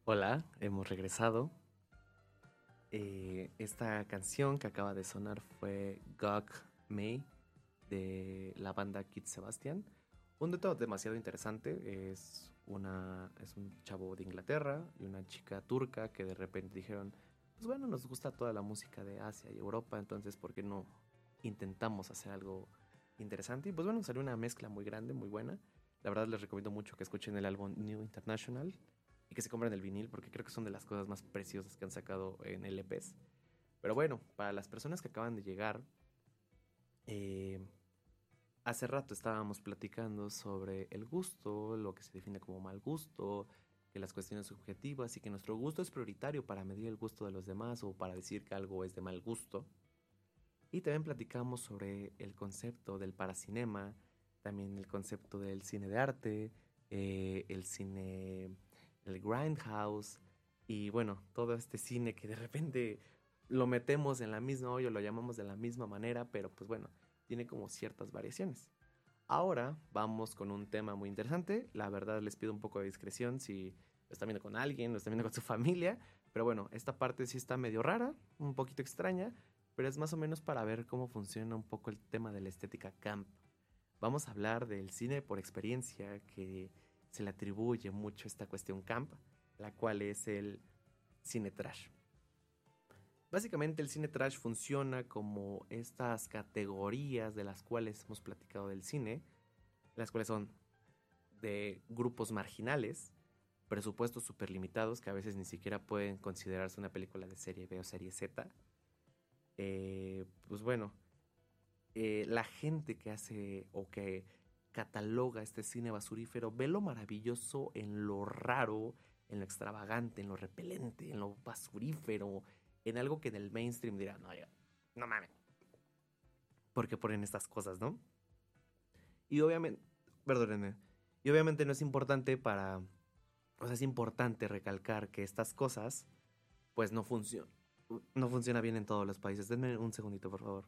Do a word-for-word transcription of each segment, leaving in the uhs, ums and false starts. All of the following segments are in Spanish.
Hola, hemos regresado. Eh, esta canción que acaba de sonar fue Gok May de la banda Kid Sebastian. Un dato demasiado interesante es una es un chavo de Inglaterra y una chica turca que de repente dijeron, pues bueno, nos gusta toda la música de Asia y Europa, entonces ¿por qué no intentamos hacer algo interesante? Y pues bueno, salió una mezcla muy grande, muy buena. La verdad les recomiendo mucho que escuchen el álbum New International y que se compren el vinil porque creo que son de las cosas más preciosas que han sacado en L Ps. Pero bueno, para las personas que acaban de llegar, eh, hace rato estábamos platicando sobre el gusto, lo que se define como mal gusto, que las cuestiones subjetivas y que nuestro gusto es prioritario para medir el gusto de los demás o para decir que algo es de mal gusto. Y también platicamos sobre el concepto del paracinema, también el concepto del cine de arte, eh, el cine, el grindhouse y bueno, todo este cine que de repente lo metemos en la misma olla, lo llamamos de la misma manera, pero pues bueno, tiene como ciertas variaciones. Ahora vamos con un tema muy interesante. La verdad les pido un poco de discreción si lo están viendo con alguien, lo están viendo con su familia. Pero bueno, esta parte sí está medio rara, un poquito extraña, pero es más o menos para ver cómo funciona un poco el tema de la estética camp. Vamos a hablar del cine por experiencia que se le atribuye mucho esta cuestión camp, la cual es el cine trash. Básicamente el cine trash funciona como estas categorías de las cuales hemos platicado del cine, las cuales son de grupos marginales, presupuestos súper limitados que a veces ni siquiera pueden considerarse una película de serie B o serie Z. Eh, pues bueno, eh, la gente que hace o que cataloga este cine basurífero ve lo maravilloso en lo raro, en lo extravagante, en lo repelente, en lo basurífero, en algo que en el mainstream dirá, no, yo, no mames, ¿por qué ponen estas cosas, no? Y obviamente, perdónenme, y obviamente no es importante para, o sea, es importante recalcar que estas cosas, pues no funcionan, no funciona bien en todos los países. Denme un segundito, por favor.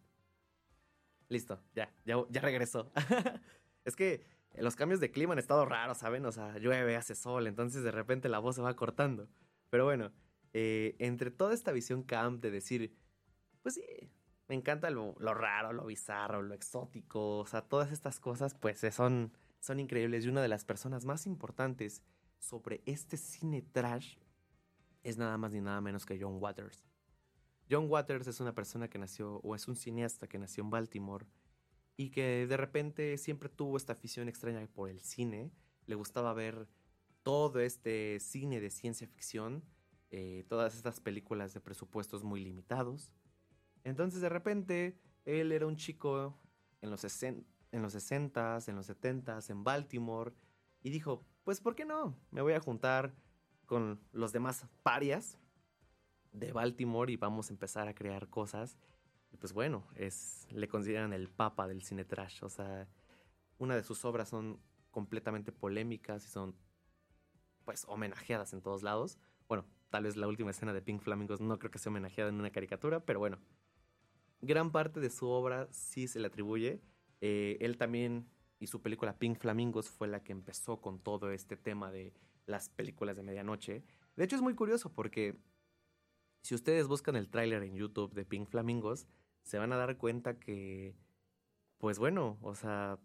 Listo, ya, ya, ya regresó. Es que los cambios de clima han estado raros, ¿saben? O sea, llueve, hace sol, entonces de repente la voz se va cortando. Pero bueno, eh, entre toda esta visión camp de decir, pues sí, me encanta lo, lo raro, lo bizarro, lo exótico, o sea, todas estas cosas, pues eh, son, son increíbles. Y una de las personas más importantes sobre este cine trash es nada más ni nada menos que John Waters. John Waters es una persona que nació, o es un cineasta que nació en Baltimore y que de repente siempre tuvo esta afición extraña por el cine. Le gustaba ver todo este cine de ciencia ficción, eh, todas estas películas de presupuestos muy limitados. Entonces de repente él era un chico en los, sesen- en los sesentas, en los setentas, en Baltimore, y dijo, pues ¿por qué no? Me voy a juntar con los demás parias de Baltimore y vamos a empezar a crear cosas. Y pues bueno, es, le consideran el papa del cine trash. O sea, una de sus obras son completamente polémicas y son pues homenajeadas en todos lados. Bueno, tal vez la última escena de Pink Flamingos no creo que sea homenajeada en una caricatura, pero bueno, gran parte de su obra sí se le atribuye. Eh, él también y su película Pink Flamingos fue la que empezó con todo este tema de las películas de medianoche. De hecho es muy curioso porque si ustedes buscan el tráiler en YouTube de Pink Flamingos, se van a dar cuenta que, pues bueno, o sea,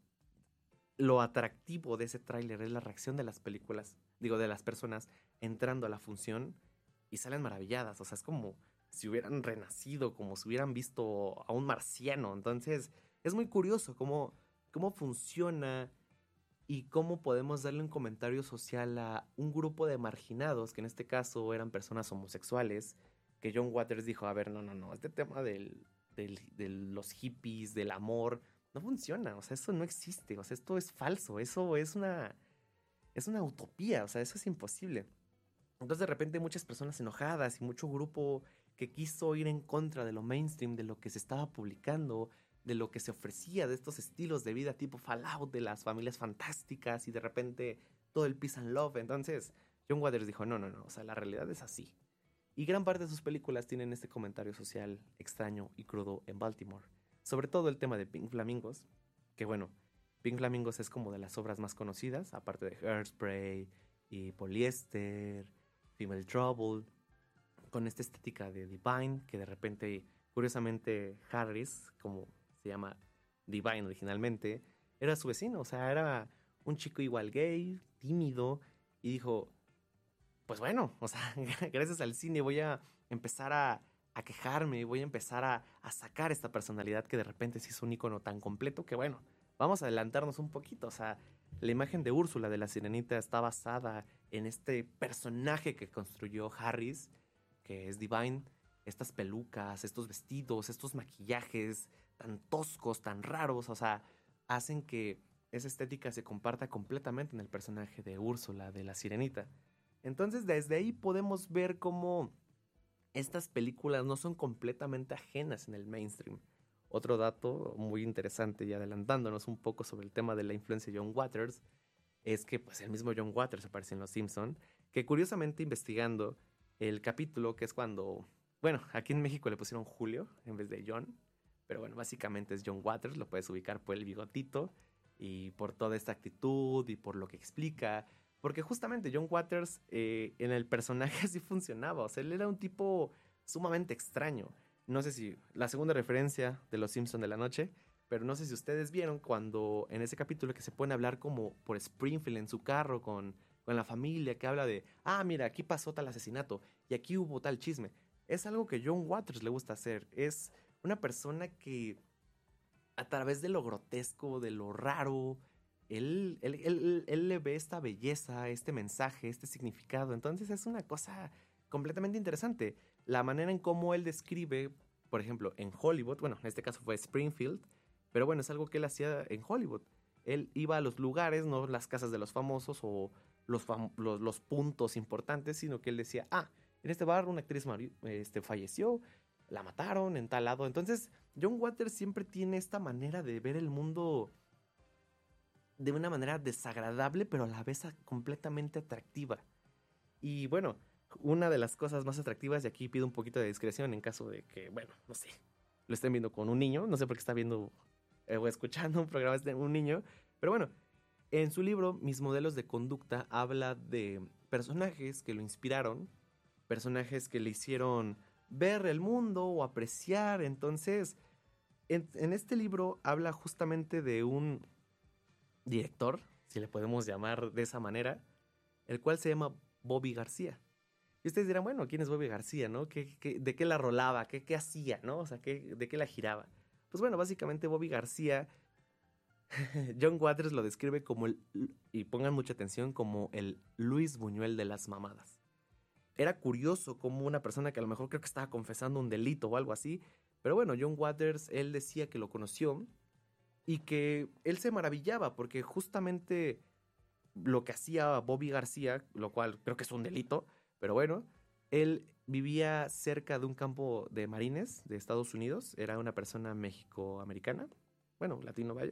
lo atractivo de ese tráiler es la reacción de las películas, digo, de las personas entrando a la función y salen maravilladas. O sea, es como si hubieran renacido, como si hubieran visto a un marciano. Entonces, es muy curioso cómo, cómo funciona y cómo podemos darle un comentario social a un grupo de marginados, que en este caso eran personas homosexuales, que John Waters dijo, a ver, no, no, no, este tema del, del- de los hippies, del amor, no funciona, o sea, eso no existe, o sea, esto es falso, eso es una, es una utopía, o sea, eso es imposible. Entonces de repente muchas personas enojadas y mucho grupo que quiso ir en contra de lo mainstream, de lo que se estaba publicando, de lo que se ofrecía, de estos estilos de vida tipo Fallout, de las familias fantásticas y de repente todo el peace and love. Entonces John Waters dijo, no, no, no, o sea, la realidad es así. Y gran parte de sus películas tienen este comentario social extraño y crudo en Baltimore. Sobre todo el tema de Pink Flamingos, que bueno, Pink Flamingos es como de las obras más conocidas, aparte de Hairspray y Polyester Female Trouble, con esta estética de Divine, que de repente, curiosamente, Harris, como se llama Divine originalmente, era su vecino, o sea, era un chico igual gay, tímido, y dijo, pues bueno, o sea, gracias al cine voy a empezar a, a quejarme, voy a empezar a, a sacar esta personalidad que de repente se hizo un icono tan completo que bueno, vamos a adelantarnos un poquito, o sea, la imagen de Úrsula de la Sirenita está basada en este personaje que construyó Harris, que es Divine, estas pelucas, estos vestidos, estos maquillajes tan toscos, tan raros, o sea, hacen que esa estética se comparta completamente en el personaje de Úrsula de la Sirenita. Entonces desde ahí podemos ver cómo estas películas no son completamente ajenas en el mainstream. Otro dato muy interesante y adelantándonos un poco sobre el tema de la influencia de John Waters es que pues el mismo John Waters aparece en Los Simpson, que curiosamente investigando el capítulo que es cuando, bueno, aquí en México le pusieron Julio en vez de John, pero bueno, básicamente es John Waters, lo puedes ubicar por el bigotito y por toda esta actitud y por lo que explica. Porque justamente John Waters eh, en el personaje así funcionaba. O sea, él era un tipo sumamente extraño. No sé si la segunda referencia de Los Simpson de la noche, pero no sé si ustedes vieron cuando en ese capítulo que se pone a hablar como por Springfield en su carro con, con la familia, que habla de, ah, mira, aquí pasó tal asesinato y aquí hubo tal chisme. Es algo que John Waters le gusta hacer. Es una persona que a través de lo grotesco, de lo raro, él, él, él, él le ve esta belleza, este mensaje, este significado. Entonces es una cosa completamente interesante. La manera en cómo él describe, por ejemplo, en Hollywood, bueno, en este caso fue Springfield, pero bueno, es algo que él hacía en Hollywood. Él iba a los lugares, no las casas de los famosos o los, fam los, los puntos importantes, sino que él decía, ah, en este bar una actriz este, falleció, la mataron en tal lado. Entonces, John Waters siempre tiene esta manera de ver el mundo de una manera desagradable, pero a la vez completamente atractiva. Y bueno, una de las cosas más atractivas, y aquí pido un poquito de discreción en caso de que, bueno, no sé, lo estén viendo con un niño, no sé por qué está viendo eh, o escuchando un programa de un niño, pero bueno, en su libro, Mis modelos de conducta, habla de personajes que lo inspiraron, personajes que le hicieron ver el mundo o apreciar. Entonces, en, en este libro habla justamente de un director, si le podemos llamar de esa manera, el cual se llama Bobby García. Y ustedes dirán, bueno, ¿quién es Bobby García, no? ¿Qué, qué, ¿De qué la rolaba? ¿Qué, qué hacía, no? O sea, ¿qué, ¿de qué la giraba? Pues bueno, básicamente Bobby García, John Waters lo describe como el, y pongan mucha atención, como el Luis Buñuel de las mamadas. Era curioso como una persona que a lo mejor creo que estaba confesando un delito o algo así, pero bueno, John Waters, él decía que lo conoció y que él se maravillaba porque justamente lo que hacía Bobby García, lo cual creo que es un delito, pero bueno, él vivía cerca de un campo de marines de Estados Unidos, era una persona mexicoamericana, bueno, latino vaya,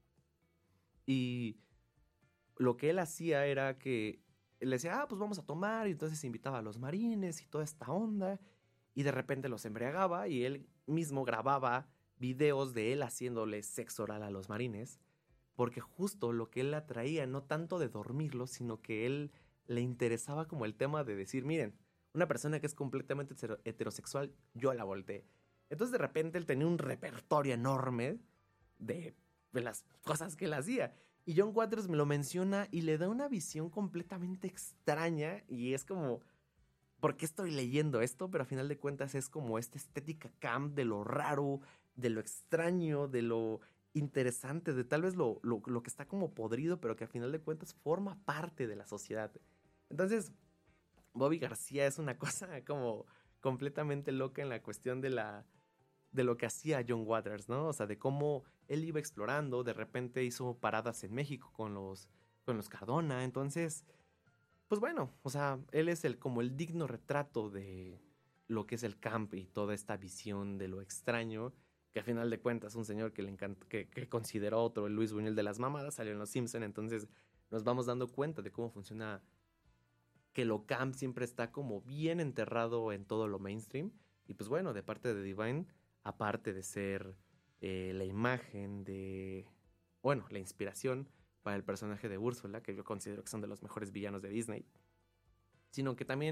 y lo que él hacía era que le decía, ah, pues vamos a tomar, y entonces invitaba a los marines y toda esta onda, y de repente los embriagaba y él mismo grababa videos de él haciéndole sexo oral a los marines, porque justo lo que él atraía, no tanto de dormirlos, sino que él le interesaba como el tema de decir, miren, una persona que es completamente heterosexual, yo la volteé. Entonces de repente él tenía un repertorio enorme de, de las cosas que él hacía. Y John Waters me lo menciona y le da una visión completamente extraña y es como, ¿por qué estoy leyendo esto? Pero a final de cuentas es como esta estética camp de lo raro, de lo extraño, de lo interesante, de tal vez lo, lo, lo que está como podrido, pero que a final de cuentas forma parte de la sociedad. Entonces, Bobby García es una cosa como completamente loca en la cuestión de la de lo que hacía John Waters, ¿no? O sea, de cómo él iba explorando, de repente hizo paradas en México con los, con los Cardona, entonces, pues bueno, o sea, él es el, como el digno retrato de lo que es el camp y toda esta visión de lo extraño, que a final de cuentas un señor que le encantó, que, que consideró otro el Luis Buñuel de las mamadas, salió en Los Simpson, entonces nos vamos dando cuenta de cómo funciona, que lo camp siempre está como bien enterrado en todo lo mainstream, y pues bueno, de parte de Divine, aparte de ser eh, la imagen de, bueno, la inspiración para el personaje de Úrsula, que yo considero que son de los mejores villanos de Disney, sino que también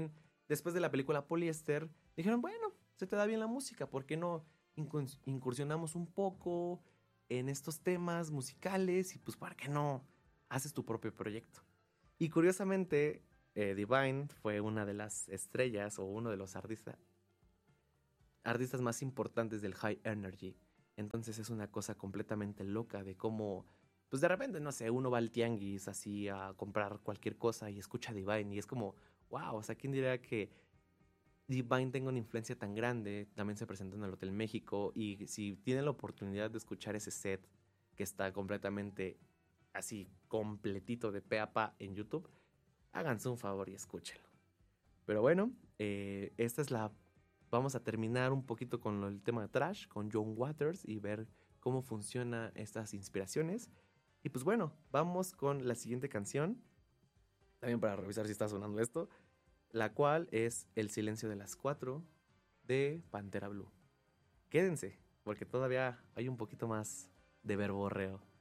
después de la película Polyester, dijeron, bueno, se te da bien la música, ¿por qué no incurs- incursionamos un poco en estos temas musicales? Y pues, ¿por qué no haces tu propio proyecto? Y curiosamente, eh, Divine fue una de las estrellas o uno de los artistas artistas más importantes del High Energy. Entonces es una cosa completamente loca de cómo, pues de repente, no sé, uno va al tianguis así a comprar cualquier cosa y escucha Divine y es como, wow, o sea, ¿quién diría que Divine tenga una influencia tan grande? También se presentó en el Hotel México y si tienen la oportunidad de escuchar ese set que está completamente así, completito de pe a pa en YouTube, háganse un favor y escúchenlo. Pero bueno, eh, esta es la... Vamos a terminar un poquito con el tema de Trash, con John Waters y ver cómo funcionan estas inspiraciones. Y pues bueno, vamos con la siguiente canción, también para revisar si está sonando esto, la cual es El silencio de las cuatro de Pantera Blue. Quédense, porque todavía hay un poquito más de verborreo.